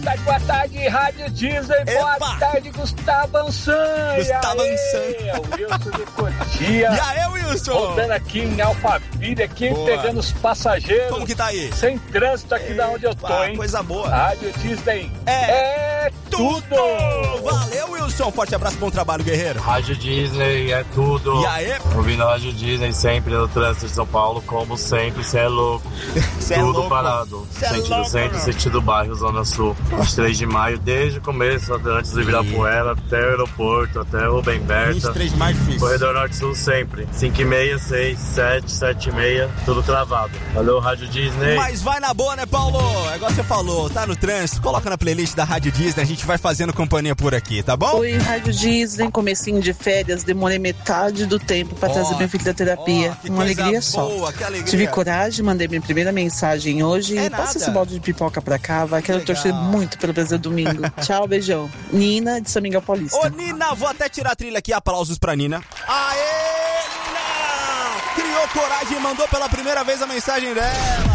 boa tarde, Rádio Disney. Epa. Boa tarde, Gustavo Ansan. Gustavo Ansan. É o Wilson de Cotia. E aí, Wilson? Voltando aqui em Alphaville, aqui, pegando os passageiros. Como que tá aí? Sem trânsito aqui da onde eu tô, hein? Coisa boa. Rádio Disney É tudo! Valeu, Wilson. Forte abraço, bom trabalho, guerreiro. Rádio Disney é tudo. E aí? Ouvindo a Rádio Disney sempre no trânsito de São Paulo, como sempre, cê é louco. Cê é Tudo louco. parado. Cê é Sentido louco, centro, meu. sentido bairro, Zona Sul. 23 de maio, desde o começo, antes de Ibirapuera, até o aeroporto, até o Rubem Berta. 23 mais difícil. Corredor Norte-Sul sempre. 5h30, 6, 7, 7h30, tudo travado. Valeu, Rádio Disney. Mas vai na boa, né, Paulo? É igual você falou, tá no trânsito, coloca na playlist da Rádio Disney, a gente vai fazendo companhia por aqui, tá bom? Oi, Rádio Disney, comecinho de férias, demorei metade do tempo pra trazer meu filho da terapia. que Uma coisa alegria boa, só. que alegria. Tive coragem, mandei minha primeira mensagem hoje. É Passa nada. esse balde de pipoca pra cá, vai. Quero Legal. torcer muito pelo Brasil domingo. Tchau, beijão. Nina, de São Miguel Paulista. Ô, Nina, vou até tirar a trilha aqui, aplausos pra Nina. Aê, Nina! Criou coragem e mandou pela primeira vez a mensagem dela.